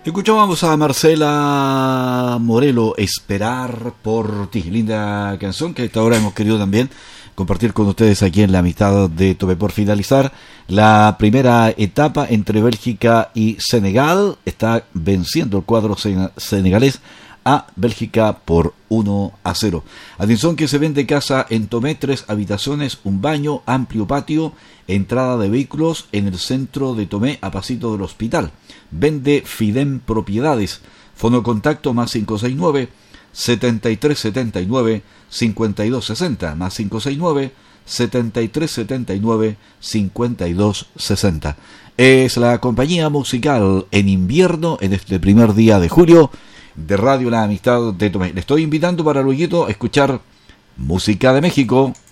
Escuchábamos a Marcela Morelo, Esperar por ti. Linda canción que a esta hora hemos querido también compartir con ustedes aquí en la mitad de Tomé. Por finalizar la primera etapa entre Bélgica y Senegal, está venciendo el cuadro senegalés a Bélgica por 1-0. Atención que se vende casa en Tomé, 3 habitaciones, un baño, amplio patio, entrada de vehículos en el centro de Tomé a pasito del hospital. Vende Fidem Propiedades. Fono contacto más 569 7379 5260 más 569 7379 5260. Es la compañía musical en invierno en este primer día de julio de Radio La Amistad de Tomé. Le estoy invitando para luego a escuchar música de México.